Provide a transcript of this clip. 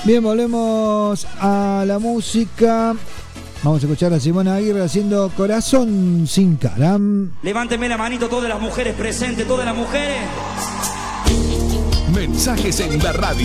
Bien, volvemos a la música. Vamos a escuchar a Simona Aguirre haciendo Corazón sin cara. Levánteme la manito todas las mujeres presentes, todas las mujeres. Mensajes en la radio.